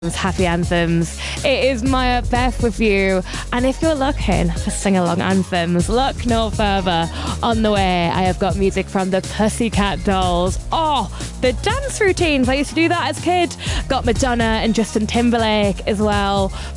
Happy anthems. It is Maya Beth with you, and if you're looking for sing-along anthems, look no further. On the way, I have got music from the Pussycat Dolls. Oh, the dance routines. I used to do that as a kid. Got Madonna and Justin Timberlake as well.